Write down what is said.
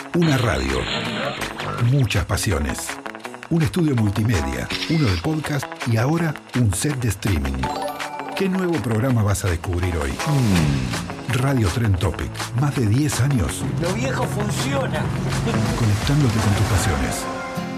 Una radio. Muchas pasiones. Un estudio multimedia, uno de podcast y ahora un set de streaming. ¿Qué nuevo programa vas a descubrir hoy? Radio Trend Topic. Más de 10 años. Lo viejo funciona. Conectándote con tus pasiones.